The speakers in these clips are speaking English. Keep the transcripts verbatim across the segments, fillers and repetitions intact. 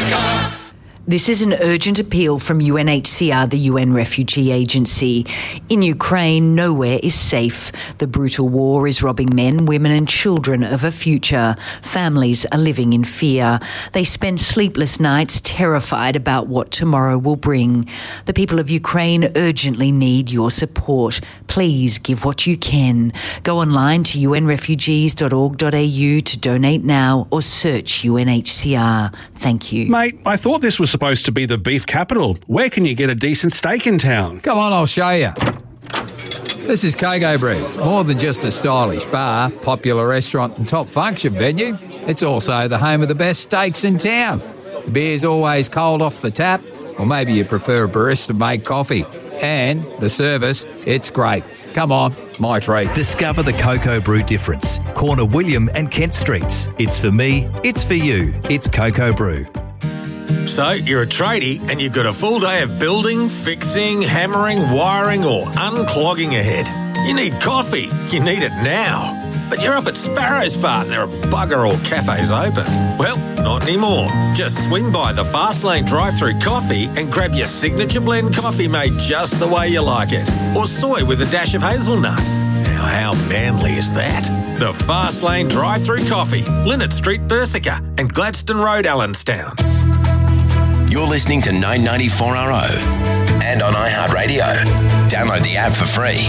This is an urgent appeal from U N H C R, the U N Refugee Agency. In Ukraine, nowhere is safe. The brutal war is robbing men, women and children of a future. Families are living in fear. They spend sleepless nights terrified about what tomorrow will bring. The people of Ukraine urgently need your support. Please give what you can. Go online to u n refugees dot org dot a u to donate now or search U N H C R. Thank you. Mate, I thought this was supposed to be the beef capital. Where can you get a decent steak in town? Come on, I'll show you. This is Coco Brew. More than just a stylish bar, popular restaurant and top function venue, it's also the home of the best steaks in town. The beer's always cold off the tap, or maybe you prefer a barista-made coffee. And the service, it's great. Come on, my treat. Discover the Coco Brew difference. Corner William and Kent Streets. It's for me, it's for you. It's Coco Brew. So, you're a tradie and you've got a full day of building, fixing, hammering, wiring or unclogging ahead. You need coffee. You need it now. But you're up at Sparrow's Farm. There are bugger all cafes open. Well, not anymore. Just swing by the Fastlane drive-through coffee and grab your signature blend coffee made just the way you like it. Or soy with a dash of hazelnut. Now, how manly is that? The Fastlane drive-through coffee. Linnet Street, Bersica and Gladstone Road, Allenstown. You're listening to nine ninety-four R O and on iHeartRadio. Download the app for free.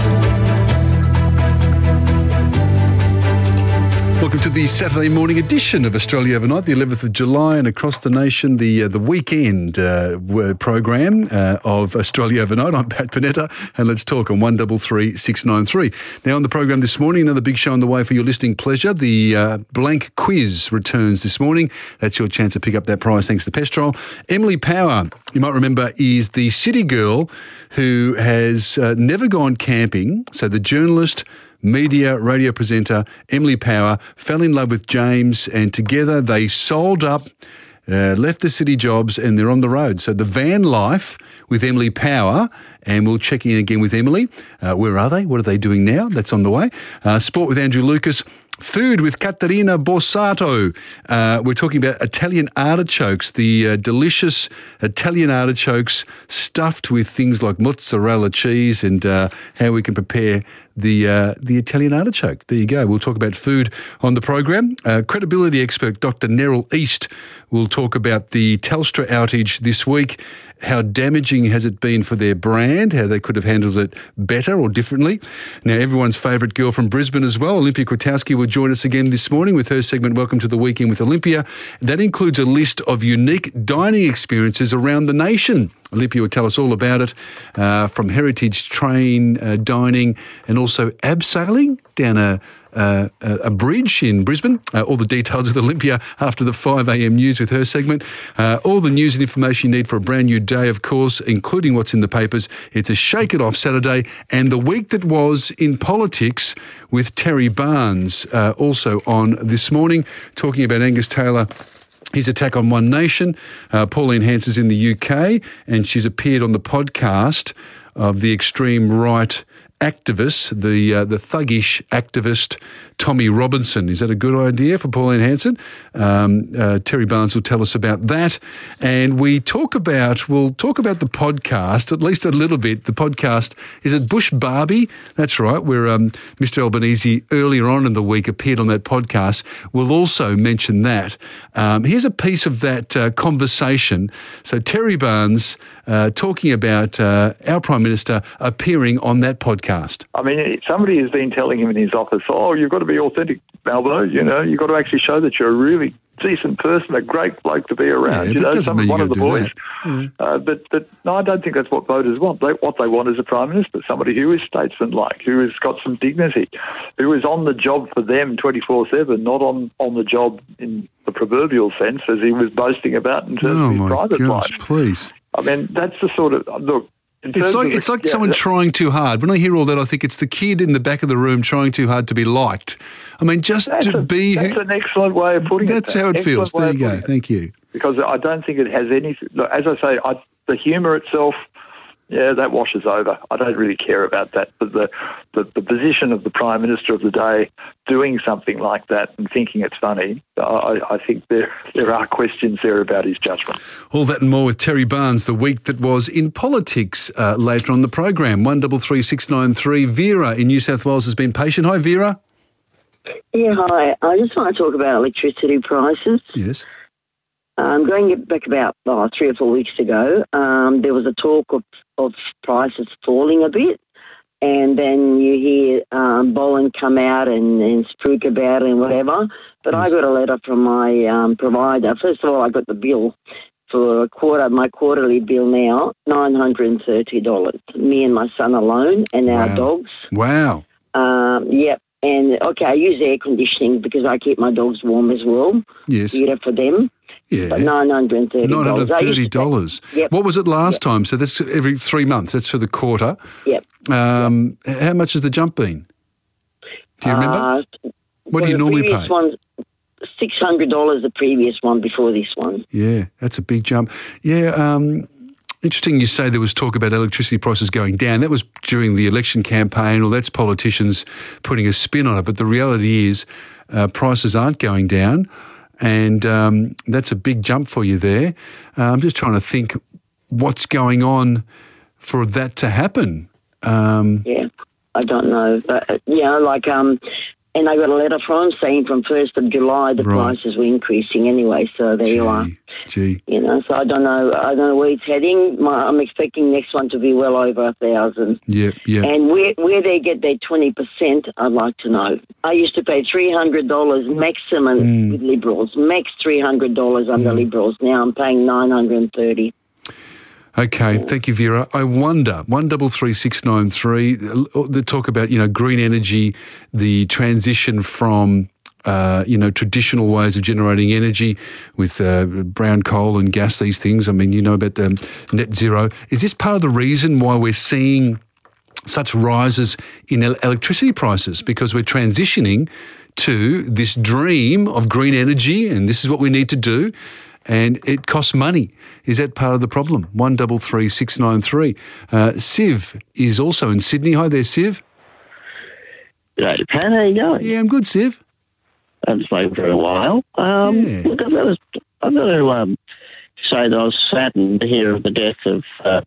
Welcome to the Saturday morning edition of Australia Overnight, the eleventh of July, and across the nation, the uh, the weekend uh, program uh, of Australia Overnight. I'm Pat Panetta, and let's talk on one three three six nine three. Now on the program this morning, another big show on the way for your listening pleasure. The uh, blank quiz returns this morning. That's your chance to pick up that prize thanks to Pestrol. Emily Power, you might remember, is the city girl who has uh, never gone camping. So the journalist, media, radio presenter Emily Power fell in love with James, and together they sold up, uh, left the city jobs, and they're on the road. So the van life with Emily Power, and we'll check in again with Emily. Uh, where are they? What are they doing now? That's on the way. Uh, sport with Andrew Lucas. Food with Caterina Borsato. Uh, we're talking about Italian artichokes, the uh, delicious Italian artichokes stuffed with things like mozzarella cheese, and uh, how we can prepare the uh, the Italian artichoke. There you go. We'll talk about food on the program. Uh, credibility expert Doctor Neril East will talk about the Telstra outage this week. How damaging has it been for their brand, how they could have handled it better or differently. Now, everyone's favourite girl from Brisbane as well, Olympia Kwiatkowski, will join us again this morning with her segment, Welcome to the Weekend with Olympia. That includes a list of unique dining experiences around the nation. Olympia will tell us all about it, uh, from heritage train uh, dining and also abseiling down a Uh, a bridge in Brisbane. Uh, all the details with Olympia after the five a.m. news with her segment. Uh, all the news and information you need for a brand new day, of course, including what's in the papers. It's a Shake It Off Saturday, and the week that was in politics with Terry Barnes, uh, also on this morning, talking about Angus Taylor, his attack on One Nation. Uh, Pauline Hanson's in the U K, and she's appeared on the podcast of the extreme right activist, the uh, the thuggish activist Tommy Robinson. Is that a good idea for Pauline Hanson? Um, uh, Terry Barnes will tell us about that, and we talk about we'll talk about the podcast at least a little bit. The podcast is it Bush Barbie? That's right. Where um, Mister Albanese earlier on in the week appeared on that podcast. We'll also mention that. Um, here's a piece of that uh, conversation. So Terry Barnes uh, talking about uh, our Prime Minister appearing on that podcast. I mean, somebody has been telling him in his office, oh, you've got to be authentic, Malvo, you know, you've got to actually show that you're a really decent person, a great bloke to be around, yeah, you know, some, one of the boys. Mm. Uh, but, but no, I don't think that's what voters want. They, what they want is a Prime Minister, somebody who is statesman-like, who has got some dignity, who is on the job for them twenty-four seven, not on, on the job in the proverbial sense as he was boasting about in terms oh of his my private gosh, life. Please. I mean, that's the sort of, look, It's like it's like yeah, someone trying too hard. When I hear all that, I think it's the kid in the back of the room trying too hard to be liked. I mean, just that's to a, be... That's an excellent way of putting that's it. That's how it feels. There you go. Thank you. Because I don't think it has any... Look, as I say, I, the humour itself, Yeah, that washes over. I don't really care about that. But the, the, the position of the Prime Minister of the day doing something like that and thinking it's funny, I, I think there there are questions there about his judgment. All that and more with Terry Barnes, the week that was in politics, uh, later on the program. one three three six nine three. Vera in New South Wales has been patient. Hi, Vera. Yeah, hi. I just want to talk about electricity prices. Yes. Um, going back about oh, three or four weeks ago, um, there was a talk of, of prices falling a bit, and then you hear um, Boland come out and, and spook about it and whatever. But yes. I got a letter from my um, provider. First of all, I got the bill for a quarter, my quarterly bill now, nine hundred thirty dollars. Me and my son alone and our wow. dogs. Wow. Um, yep. And, okay, I use air conditioning because I keep my dogs warm as well. Yes. Better for them. Yeah. But nine hundred thirty dollars. nine hundred thirty dollars. Yep. What was it last yep. time? So that's every three months. That's for the quarter. Yep. Um, yep. How much has the jump been? Do you remember? Uh, what do you normally pay? One, six hundred dollars the previous one before this one. Yeah, that's a big jump. Yeah, um, interesting you say there was talk about electricity prices going down. That was during the election campaign, or that's politicians putting a spin on it. But the reality is uh, prices aren't going down. And um, that's a big jump for you there. Uh, I'm just trying to think what's going on for that to happen. Um, yeah, I don't know. But, you know, like, um, and I got a letter from him saying from first of July the right. prices were increasing anyway. So there gee, you are. Gee. You know, so I don't know. I don't know where it's heading. My, I'm expecting next one to be well over a thousand. Yeah, yeah. And where where they get their twenty percent, I'd like to know. I used to pay three hundred dollars maximum mm. with Liberals, max three hundred dollars under mm. Liberals. Now I'm paying nine hundred thirty. Okay, thank you, Vera. I wonder, one double three six nine three, the talk about, you know, green energy, the transition from, uh, you know, traditional ways of generating energy with uh, brown coal and gas, these things. I mean, you know about the net zero. Is this part of the reason why we're seeing such rises in el- electricity prices? Because we're transitioning to this dream of green energy, and this is what we need to do. And it costs money. Is that part of the problem? one double three six nine three. Uh, Siv is also in Sydney. Hi there, Siv. G'day, Pat. How you going? Yeah, I'm good, Siv. I haven't spoken for a while. Um, yeah. Look, I've got to, I've got to um, say that I was saddened to hear of the death of uh,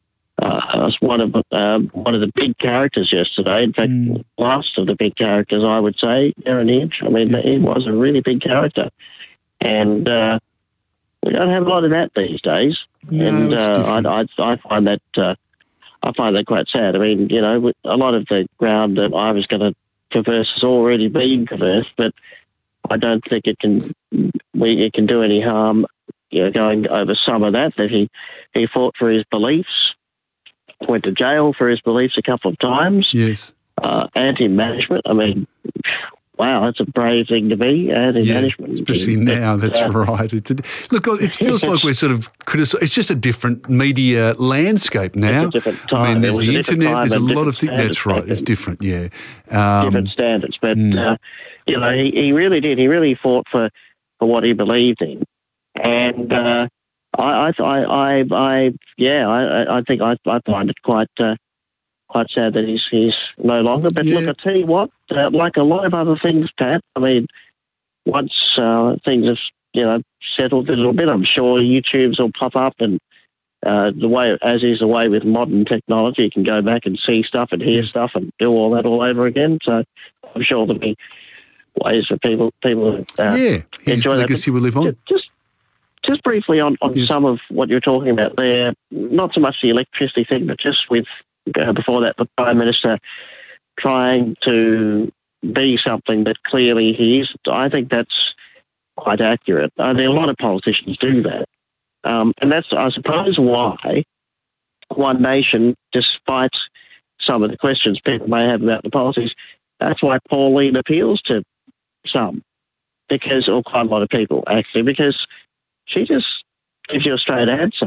uh, one of um, one of the big characters yesterday. In fact, mm. last of the big characters, I would say, Aaron Hinch. I mean, yeah. he was a really big character. And uh, we don't have a lot of that these days, no, and uh, I, I, I find that uh, I find that quite sad. I mean, you know, a lot of the ground that I was going to traverse has already been traversed, but I don't think it can we it can do any harm, you know, going over some of that. That he he fought for his beliefs, went to jail for his beliefs a couple of times. Yes, uh, anti-management. I mean. Wow, that's a brave thing to be, anti-management. Yeah, especially now, that's uh, right. It's a, look, it feels like we're sort of criticising. It's just a different media landscape now. It's a different time. I mean, there's the internet, there's a lot of things. That's right, it's different, yeah. Um, different standards. But, mm. uh, you know, he, he really did. He really fought for, for what he believed in. And uh, I, I, I, I, yeah, I, I think I, I find it quite... Uh, Quite sad that he's he's no longer. But yeah. look, I tell you what, uh, like a lot of other things, Pat. I mean, once uh, things have you know settled a little bit, I'm sure YouTube's will pop up, and uh, the way as is the way with modern technology, you can go back and see stuff and hear yes. stuff and do all that all over again. So I'm sure there'll be ways for people people to uh, yeah, his enjoy legacy that. will live on. Just just briefly on on yes. some of what you're talking about there, not so much the electricity thing, but just with. Uh, before that, the Prime Minister trying to be something that clearly he is. I think that's quite accurate. I mean, a lot of politicians do that. Um, and that's, I suppose, why One Nation, despite some of the questions people may have about the policies, that's why Pauline appeals to some, because, or quite a lot of people, actually, because she just gives you a straight answer.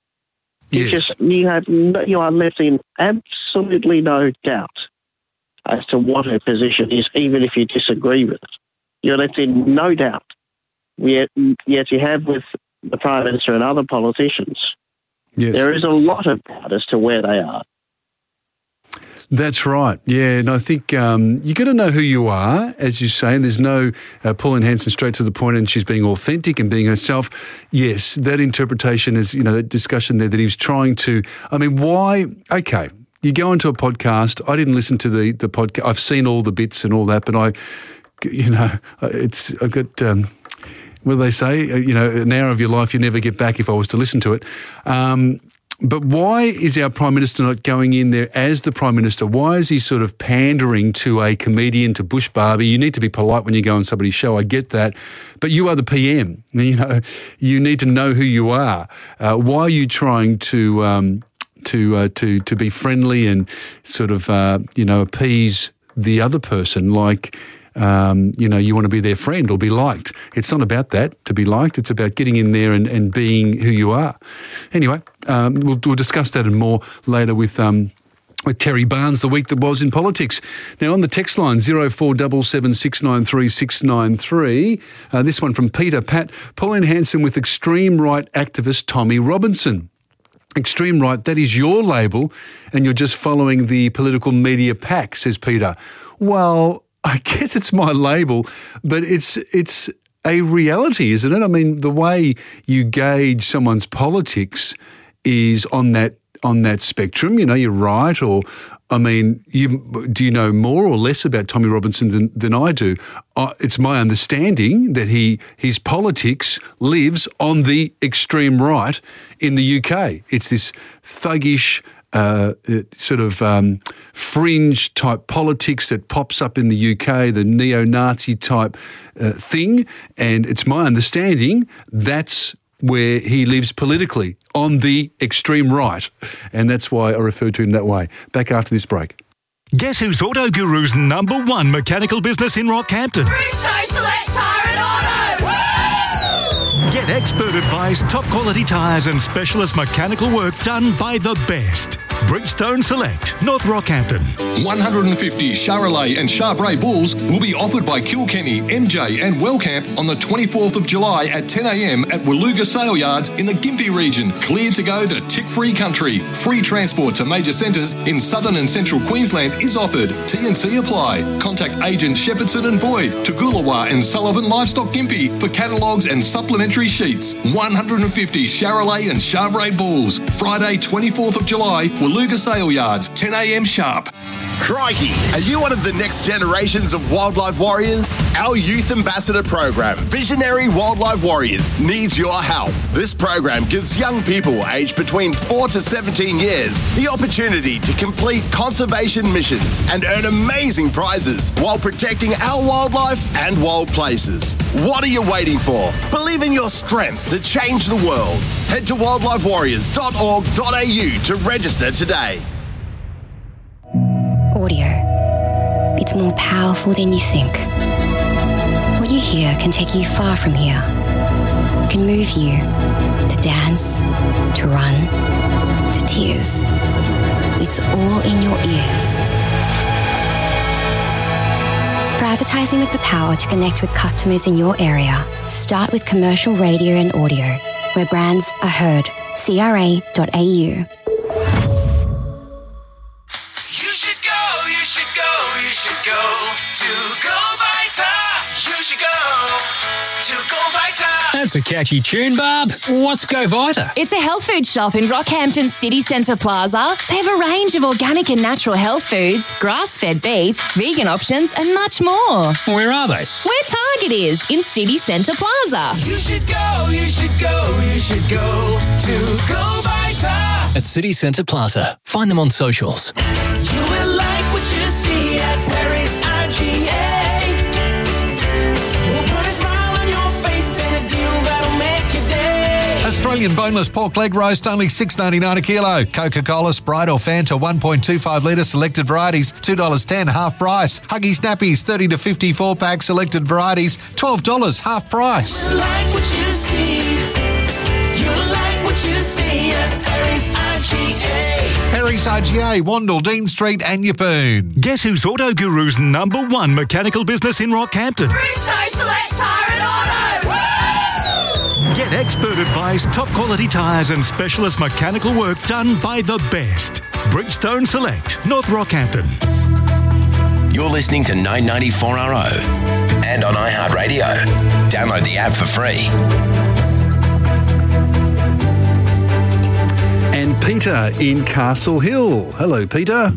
You Yes. just you have no, you are left in absolutely no doubt as to what her position is, even if you disagree with it. You're left in no doubt. Yet, yet you have with the Prime Minister and other politicians Yes. There is a lot of doubt as to where they are. That's right. Yeah, and I think um, you got to know who you are, as you say, and there's no uh, Pauline Hanson straight to the point and she's being authentic and being herself. Yes, that interpretation is, you know, that discussion there that he was trying to, I mean, why, okay, you go into a podcast, I didn't listen to the, the podcast, I've seen all the bits and all that, but I, you know, it's, I've got, um, what do they say, you know, an hour of your life you never get back if I was to listen to it. Um But why is our Prime Minister not going in there as the Prime Minister? Why is he sort of pandering to a comedian, to Bush Barbie? You need to be polite when you go on somebody's show, I get that. But you are the P M. You know, you need to know who you are. Uh, why are you trying to um, to uh, to to be friendly and sort of, uh, you know, appease the other person like... Um, you know, you want to be their friend or be liked. It's not about that, to be liked. It's about getting in there and, and being who you are. Anyway, um, we'll, we'll discuss that and more later with um, with Terry Barnes, the week that was in politics. Now, on the text line, zero four seven seven six nine three six nine three, uh, this one from Peter. Pat, Pauline Hanson with extreme right activist Tommy Robinson. Extreme right, that is your label, and you're just following the political media pack, says Peter. Well, I guess it's my label, but it's it's a reality, isn't it? I mean, the way you gauge someone's politics is on that on that spectrum. You know, you're right, or I mean, you do you know more or less about Tommy Robinson than, than I do? Uh, it's my understanding that he his politics lives on the extreme right in the U K. It's this thuggish, Uh, sort of um, fringe type politics that pops up in the U K, the neo-Nazi type uh, thing, and it's my understanding that's where he lives politically, on the extreme right, and that's why I refer to him that way. Back after this break. Guess who's Auto Guru's number one mechanical business in Rockhampton? Bridgestone Select Tyre and Auto! Woo! Get expert advice, top quality tyres and specialist mechanical work done by the best. Bridgestone Select, North Rockhampton. one hundred fifty Charolais and Charbray bulls will be offered by Kilkenny, M J and Wellcamp on the twenty-fourth of July at ten a m at Waluga Sale Yards in the Gympie region. Clear to go to tick-free country. Free transport to major centres in southern and central Queensland is offered. T and C apply. Contact agent Shepherdson and Boyd, Toogoolawah and Sullivan Livestock Gympie for catalogues and supplementary sheets. one hundred fifty Charolais and Charbray bulls. Friday, twenty-fourth of July, Waluga Sale Yards, ten a m sharp. Crikey, are you one of the next generations of wildlife warriors? Our Youth Ambassador program, Visionary Wildlife Warriors, needs your help. This program gives young people aged between four to seventeen years the opportunity to complete conservation missions and earn amazing prizes while protecting our wildlife and wild places. What are you waiting for? Believe in your strength to change the world. Head to wildlife warriors dot org dot a u to register today. Audio. It's more powerful than you think. What you hear can take you far from here. It can move you to dance, to run, to tears. It's all in your ears. For advertising with the power to connect with customers in your area, start with commercial radio and audio, where brands are heard. C R A dot A U. That's a catchy tune, Barb. What's Go Vita? It's a health food shop in Rockhampton City Centre Plaza. They have a range of organic and natural health foods, grass-fed beef, vegan options and much more. Where are they? Where Target is, in City Centre Plaza. You should go, you should go, you should go to Go Vita. At City Centre Plaza. Find them on socials. You will like what you see at Paris I G A. Australian boneless pork leg roast, only six dollars ninety-nine a kilo. Coca-Cola, Sprite or Fanta, one point two five litre selected varieties, two dollars ten, half price. Huggy Snappies, thirty to fifty-four pack selected varieties, twelve dollars, half price. You like what you see. You like what you see at Perry's I G A. Perry's I G A, Wandle, Dean Street and Yeppoon. Guess who's Auto Guru's number one mechanical business in Rockhampton? Bridgestone Select Tyre and Auto. Woo! Get expert advice, top quality tyres and specialist mechanical work done by the best. Bridgestone Select, North Rockhampton. You're listening to nine ninety-four R O and on iHeartRadio. Download the app for free. And Peter in Castle Hill. Hello, Peter.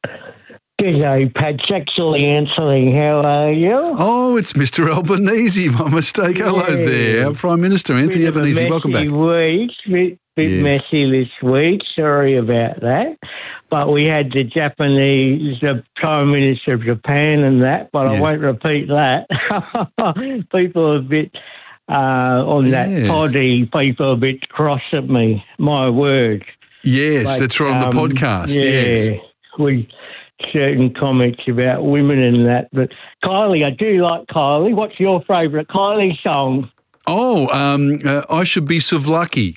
G'day, Pat. Actually answering. How are you? Oh, it's Mister Albanese. My mistake. Hello Yeah. there. Our Prime Minister, Anthony Bit of a Albanese. Welcome back. messy week. Bit, bit Yes. messy this week. Sorry about that. But we had the Japanese, the Prime Minister of Japan and that, but I Yes. won't repeat that. People are a bit, uh, on that Yes. poddy, people are a bit cross at me. My word. Yes, Like, that's right, on the um, podcast. Yeah, Yes. we certain comments about women and that. But Kylie, I do like Kylie. What's your favourite Kylie song? Oh, um, uh, I should be Savlaki.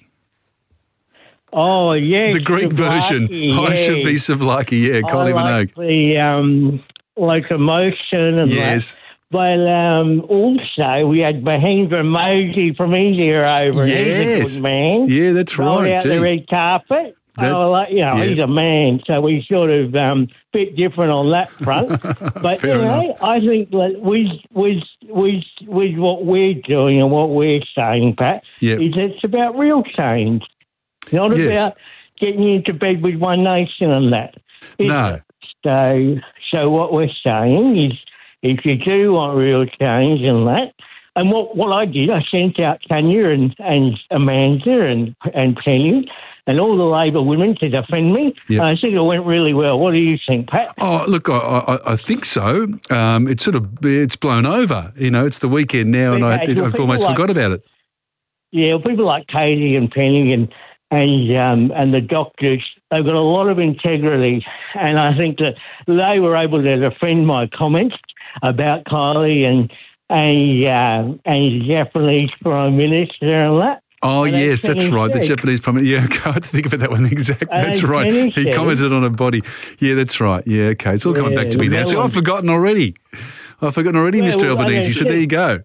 Oh, yes. The Greek version. Savlaki, I should be yes. Savlaki. Yeah, Kylie I like Minogue. the um, locomotion and Yes. that. But um, also, we had Mahendra Modi from India over. He's a Yes. good man. Yeah, that's Rolled right, out gee. the red carpet. That- oh, like, you know, yeah. he's a man, so we sort of um, bit different on that front. But Fair you know, enough. I think that with with with with what we're doing and what we're saying, Pat, Yep. is it's about real change, not Yes. about getting into bed with One Nation and that. It's- No. So, so what we're saying is, if you do want real change and that, and what, what I did, I sent out Tanya and, and Amanda and, and Penny and all the Labor women to defend me. Yep. I think it went really well. What do you think, Pat? Oh, look, I, I, I think so. Um, it's sort of it's blown over. You know, it's the weekend now, and I, Okay, it, well, I've people almost like- forgot about it. Yeah, well, people like Katie and Penny and and um, and the doctors, they've got a lot of integrity, and I think that they were able to defend my comments about Kylie and and uh, and the Japanese Prime Minister and that. Oh, And yes, Penny that's right. The said- Japanese prime minister. Yeah, I had to think about that one. Exactly. And That's right. Penny He said- commented on a body. Yeah, that's right. Yeah, okay. It's all coming Yeah, back to me the now. So melon. I've forgotten already. I've forgotten already, Yeah, Mister well, Albanese. I So there you go.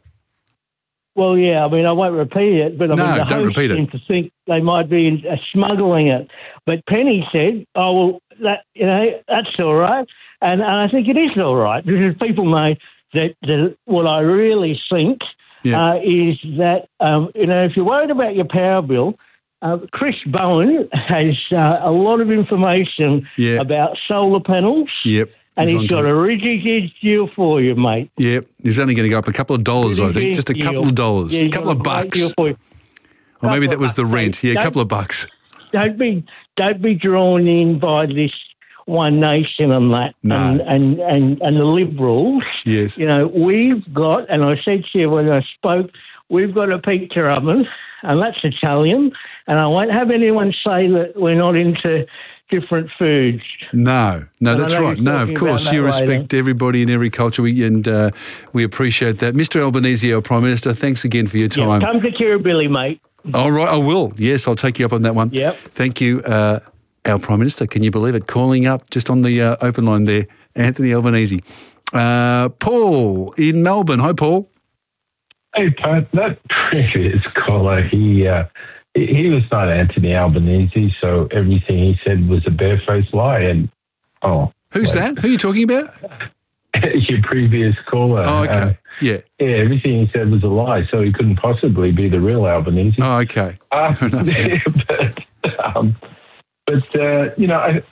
Well, yeah, I mean, I won't repeat it, but I No, mean, the don't host repeat it. seemed to think they might be uh, smuggling it. But Penny said, "Oh well, that you know, that's all right," and, and I think it is all right because people know that the, what I really think Yeah. uh, is that um, you know, if you're worried about your power bill, uh, Chris Bowen has uh, a lot of information Yeah. about solar panels, Yep. and He's he's onto got it. a really good deal for you, mate. Yep. He's only going to go up a couple of dollars, I think. Just a Deal. couple of dollars. Yeah, A he's couple got of a great bucks. deal for you. Or maybe Couple that of was the bucks, rent. mate. Yeah, a Don't- couple of bucks. Don't be don't be drawn in by this One Nation and that No. and, and, and, and the Liberals. Yes. You know, we've got, and I said to you when I spoke, we've got a pizza oven, and that's Italian, and I won't have anyone say that we're not into different foods. No, no, And I that's know right. you're No, of talking course, about you that respect everybody and every culture, we, and uh, we appreciate that. Mister Albanese, our Prime Minister, thanks again for your Yeah, time. come to Kirribilli, mate. All right, I will. Yes, I'll take you up on that one. Yep. Thank you, uh, our Prime Minister. Can you believe it? Calling up just on the uh, open line there, Anthony Albanese. Uh, Paul in Melbourne. Hi, Paul. Hey, Pat, that previous caller, he uh, he was not Anthony Albanese, so everything he said was a barefaced lie. And oh, Who's that? Who are you talking about? your previous caller. Oh, okay. Uh, yeah. yeah, everything he said was a lie, so he couldn't possibly be the real Albanese. Oh, okay. Uh, but, um, but uh, you know, I,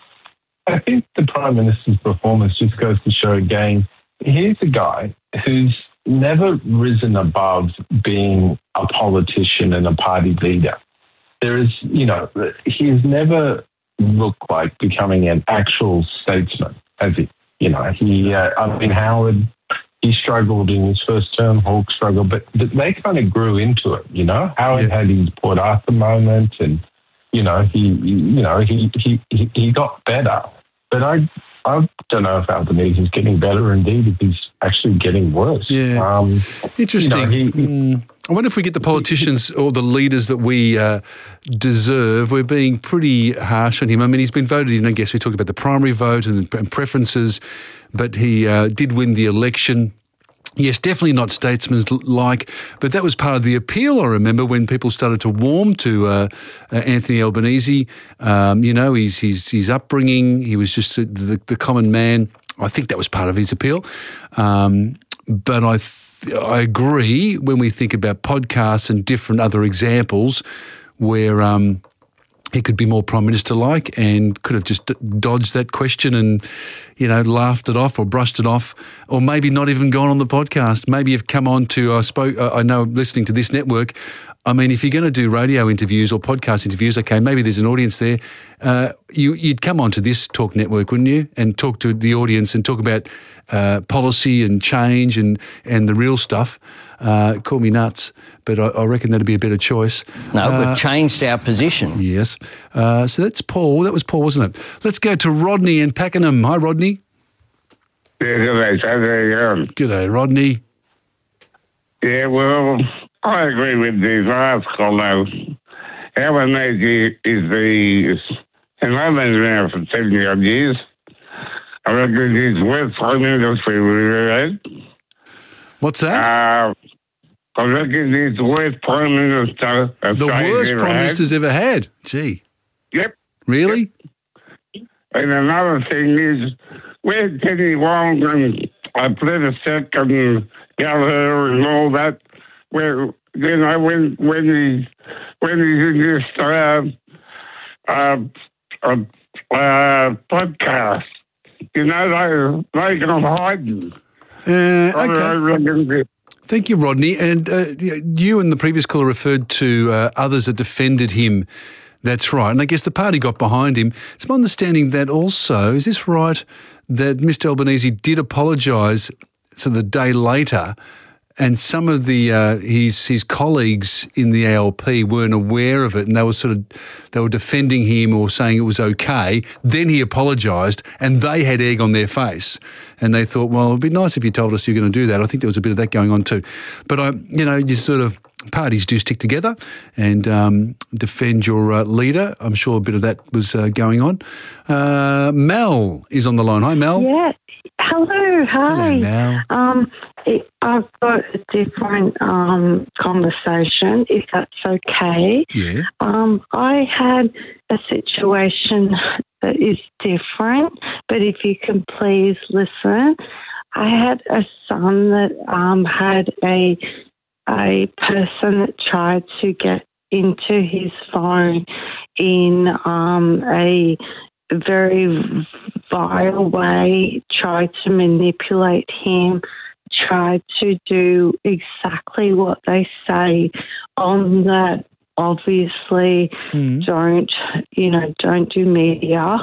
I think the Prime Minister's performance just goes to show again, here's a guy who's never risen above being a politician and a party leader. There is, you know, he's never looked like becoming an actual statesman, has he? You know, he, uh, I mean, Howard, he struggled in his first term, Hawke struggled, but, but they kind of grew into it, you know? Howard had his Port Arthur moment and, you know, he, you know, he, he, he, he got better. But I, I don't know if Albanese is getting better. Indeed, if he's actually getting worse. Yeah. Um, Interesting. you know, he- Mm. I wonder if we get the politicians or the leaders that we uh, deserve. We're being pretty harsh on him. I mean, he's been voted in, I guess. We talked about the primary vote and, and preferences, but he uh, did win the election. Yes, definitely not statesman-like, but that was part of the appeal, I remember, when people started to warm to uh, uh, Anthony Albanese. Um, you know, his, his, his upbringing, he was just the, the common man. I think that was part of his appeal. Um, but I th- I agree when we think about podcasts and different other examples where um, he could be more Prime Minister-like and could have just dodged that question and, you know, laughed it off or brushed it off, or maybe not even gone on the podcast. Maybe you've come on to, I spoke, I know listening to this network, I mean, if you're going to do radio interviews or podcast interviews, okay, maybe there's an audience there. Uh, you, you'd come on to this talk network, wouldn't you, and talk to the audience and talk about uh, policy and change and, and the real stuff. Uh, call me nuts, but I, I reckon that'd be a better choice. No, uh, we've changed our position. Yes. Uh, so that's Paul. That was Paul, wasn't it? Let's go to Rodney in Pakenham. Hi, Rodney. Yeah, g'day, How are you going? G'day, Rodney. Yeah, well, I agree with this last caller. Albanese is the, and I've been around for seventy odd years. I reckon he's worst Prime Minister we've ever had. What's that? Uh, I reckon he's the worst Prime Minister The worst Prime Minister's ever had? Gee. Yep. Really? Yep. And another thing is, where Kenny Wong and I played a sec and Gallagher and all that, where, you know, when when he when he's in this uh, uh, uh, uh, podcast, you know, they they can hide him. Uh, okay. Thank you, Rodney. And uh, you and the previous caller referred to uh, others that defended him. That's right. And I guess the party got behind him. It's my understanding that also, is this right, that Mister Albanese did apologise so the day later, and some of the uh, his his colleagues in the A L P weren't aware of it, and they were sort of they were defending him or saying it was okay. Then he apologised, and they had egg on their face, and they thought, well, it'd be nice if you told us you're going to do that. I think there was a bit of that going on too. But I, you know, you sort of parties do stick together and um, defend your uh, leader. I'm sure a bit of that was uh, going on. Uh, Mel is on the line. Hi, Mel. Yeah. Hello. Hi. Hello, Mel. Um, it, I've got a different um, conversation, if that's okay. Yeah. Um, I had a situation that is different, but if you can please listen. I had a son that um, had a a person that tried to get into his phone in um, a very vile way, tried to manipulate him, tried to do exactly what they say on that. Obviously, mm. don't, you know, don't do media.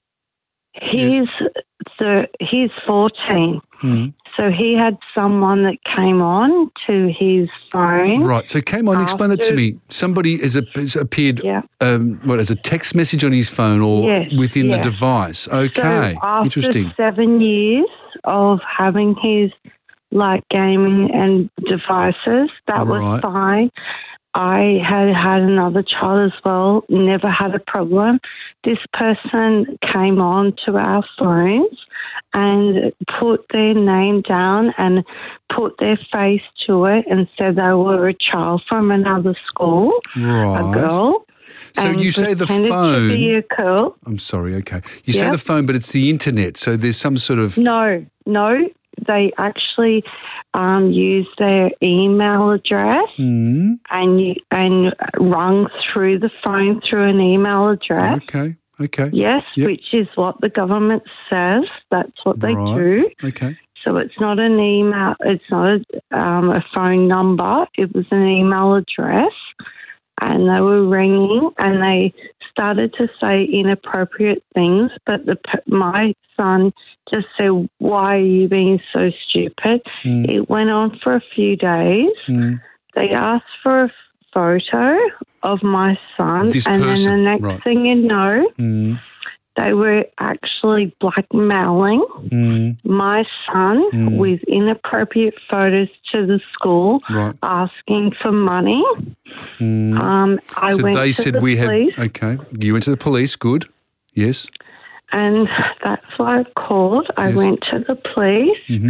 He's the he's fourteen. Mm. So he had someone that came on to his phone. Right. So came on. Explain that to after- me. Somebody has, a, has appeared. Yeah. Um, what, as a text message on his phone or Yes, within yes. the device? Okay. So after Interesting. seven years of having his like gaming and devices, that was Right. fine. I had had another child as well, never had a problem. This person came on to our phones and put their name down and put their face to it and said they were a child from another school, Right. a girl. So and you say the pretended phone. To be a girl. I'm sorry. Okay. You say Yep. the phone, but it's the internet. So there's some sort of. No, no. They actually um, used their email address Mm, and you, and rung through the phone through an email address. okay. Okay. Yes, Yep. which is what the government says. That's what they Right. do. Okay. So it's not an email. It's not a, um, a phone number. It was an email address, and they were ringing, and they started to say inappropriate things. But the p- my son just said, "Why are you being so stupid?" Mm. It went on for a few days. Mm. They asked for a photo of my son, This and person, then the next right. thing you know, Mm, they were actually blackmailing mm, my son Mm. with inappropriate photos to the school, right. asking for money. Mm. Um, I so went they to said the we police, have. Okay. You went to the police. Good. Yes. and that's why I called. I Yes. went to the police, Mm-hmm.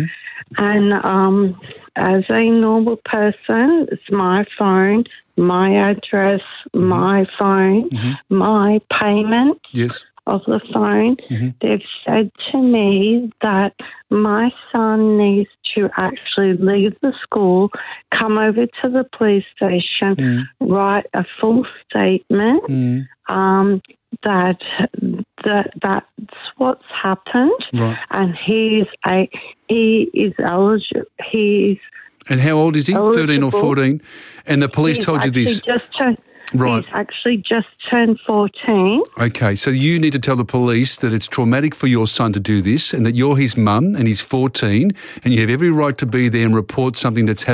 And um, as a normal person, it's my phone, my address, my phone, Mm-hmm. my payment Yes. of the phone. Mm-hmm. They've said to me that my son needs to actually leave the school, come over to the police station, Mm. write a full statement Mm. um, that that that's what's happened, Right. and he's a he is eligible. He's And how old is he? thirteen or eligible. fourteen? And the police he's told you actually this? Just turned, Right. He's actually just turned fourteen. Okay, so you need to tell the police that it's traumatic for your son to do this and that you're his mum and he's fourteen and you have every right to be there and report something that's happened.